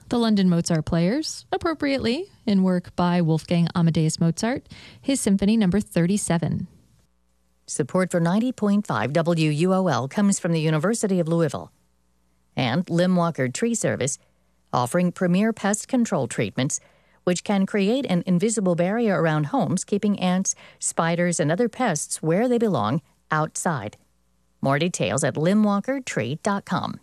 The London Mozart Players, appropriately, in work by Wolfgang Amadeus Mozart, his Symphony No. 37. Support for 90.5 WUOL comes from the University of Louisville. And Limb Walker Tree Service, offering premier pest control treatments, which can create an invisible barrier around homes, keeping ants, spiders, and other pests where they belong, outside. More details at limbwalkertree.com.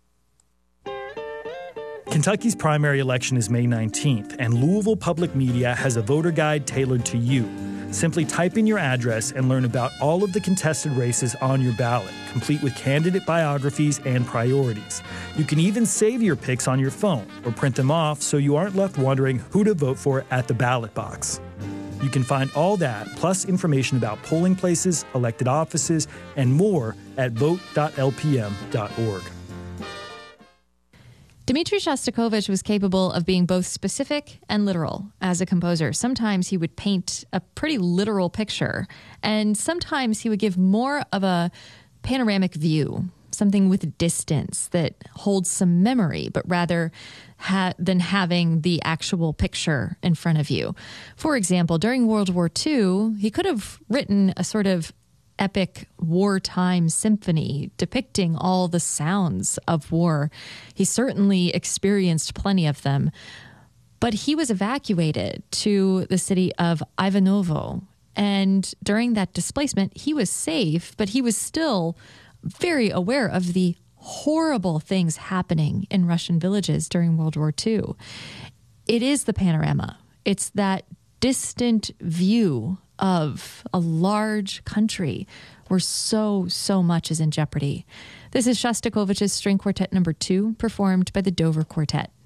Kentucky's primary election is May 19th, and Louisville Public Media has a voter guide tailored to you. Simply type in your address and learn about all of the contested races on your ballot, complete with candidate biographies and priorities. You can even save your picks on your phone or print them off so you aren't left wondering who to vote for at the ballot box. You can find all that, plus information about polling places, elected offices, and more at vote.lpm.org. Dmitri Shostakovich was capable of being both specific and literal as a composer. Sometimes he would paint a pretty literal picture, and sometimes he would give more of a panoramic view, something with distance that holds some memory, but rather than having the actual picture in front of you. For example, during World War II, he could have written a sort of epic wartime symphony depicting all the sounds of war. He certainly experienced plenty of them, but he was evacuated to the city of Ivanovo. And during that displacement, he was safe, but he was still very aware of the horrible things happening in Russian villages during World War II. It is the panorama. It's that distant view of a large country where so much is in jeopardy. This is Shostakovich's String Quartet No. 2, performed by the Dover Quartet.